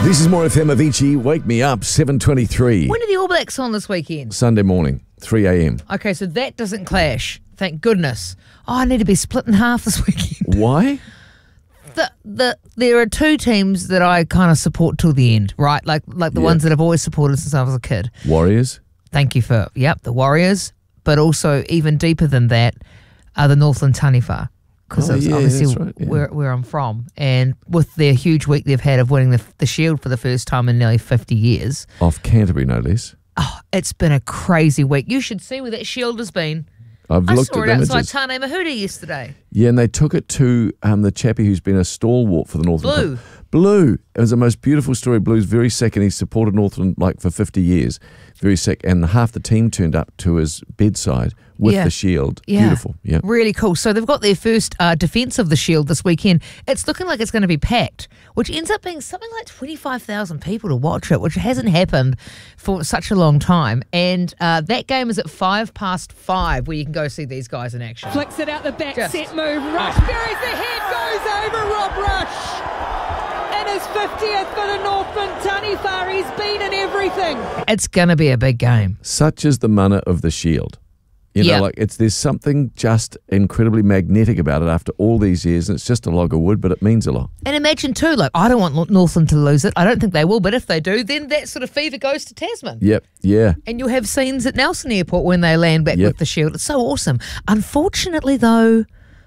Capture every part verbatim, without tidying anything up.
This is more F M Avicii. Wake me up, seven twenty-three. When are the All Blacks on this weekend? Sunday morning, three a.m. Okay, so that doesn't clash. Thank goodness. Oh, I need to be split in half this weekend. Why? The, the, there are two teams that I kind of support till the end, right? Like like the Yeah. ones that I've always supported since I was a kid. Warriors? Thank you for, yep, the Warriors. But also, even deeper than that, are the Northland Taniwha. Because Oh, it's yeah, obviously that's right, yeah. where, where I'm from. And with their huge week they've had of winning the, the Shield for the first time in nearly fifty years, Off Canterbury, no less. oh, it's been a crazy week. You should see where that Shield has been. I've I looked saw at it images. outside Tane Mahuta yesterday. Yeah, and they took it to um, the chappie who's been a stalwart for the Northland. Blue. Club. Blue. It was the most beautiful story. Blue's very sick, and he's supported Northland like for fifty years. Very sick, and half the team turned up to his bedside with Yeah. the shield. Yeah. Beautiful. Yeah. Really cool. So they've got their first uh, defence of the Shield this weekend. It's looking like it's going to be packed, which ends up being something like twenty-five thousand people to watch it, which hasn't happened for such a long time. And uh, that game is at five past five, where you can go see these guys in action. Flicks it out the back, Just- set move. Rush buries the head, goes over Rob Rush. And his fiftieth for the Northland Taniwha. He's been in everything. It's going to be a big game. Such is the mana of the shield. You know, Yeah. like it's there's something just incredibly magnetic about it after all these years, and it's just a log of wood, but it means a lot. And imagine too, like, I don't want Nor- Northland to lose it. I don't think they will, but if they do, then that sort of fever goes to Tasman. Yep. Yeah. And you'll have scenes at Nelson Airport when they land back Yep. with the Shield. It's so awesome. Unfortunately, though,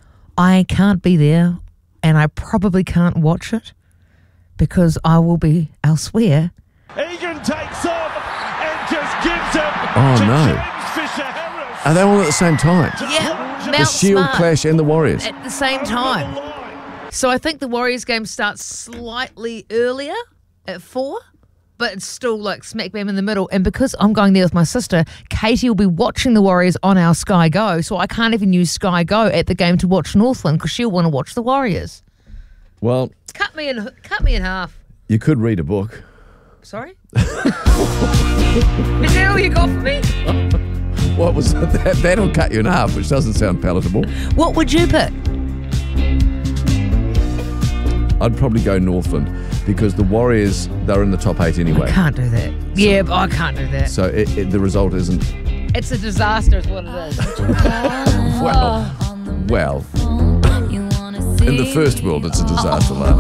I can't be there, and I probably can't watch it because I will be elsewhere. Egan takes off and just gives it Oh, to no. James Fisher-Harris. Are they all at the same time? Yeah, The Mount Shield Smart clash and the Warriors. at the same time. So I think the Warriors game starts slightly earlier at four, but it's still like smack bam in the middle. And because I'm going there with my sister, Katie will be watching the Warriors on our Sky Go, so I can't even use Sky Go at the game to watch Northland because she'll want to watch the Warriors. Well, Cut me in, cut me in half. you could read a book. Sorry? Is that all you got for me? What was that? That'll cut you in half, which doesn't sound palatable. What would you pick? I'd probably go Northland because the Warriors, they're in the top eight anyway. I can't do that. Yeah, but I can't do that. So it, it, the result isn't, It's a disaster is what it is. well, well. In the first world, it's a disaster, Lana.